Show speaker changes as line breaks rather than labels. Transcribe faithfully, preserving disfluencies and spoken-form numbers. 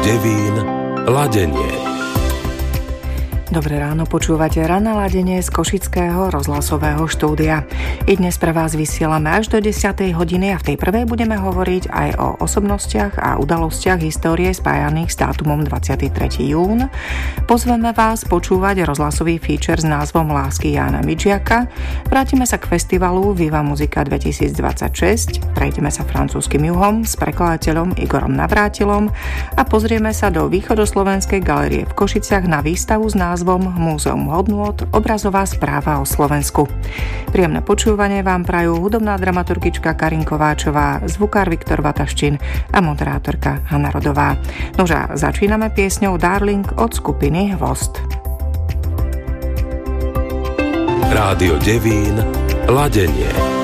Devín, ladenie.
Dobré ráno, počúvate Ranné ladenie z košického rozhlasového štúdia. I dnes pre vás vysielame až do desiatej hodiny a v tej prvej budeme hovoriť aj o osobnostiach a udalostiach histórie spájaných s dátumom dvadsiateho tretieho júna. Pozveme vás počúvať rozhlasový feature s názvom Lásky Jána Midžiaka. Vrátime sa k festivalu Viva Muzika dvetisícdvadsaťšesť, prejdeme sa francúzskym juhom s prekladateľom Igorom Navrátilom a pozrieme sa do východoslovenskej galérie v Košiciach na výstavu s názvom Múzeum hodnôt, obrazová správa o Slovensku. Príjemné počúvanie vám prajú hudobná dramaturgička Karin Kováčová, zvukár Viktor Vataščin a moderátorka Hanna Rodová. Nože začíname piesňou Darling od skupiny Hvost.
Rádio Devín, ladenie.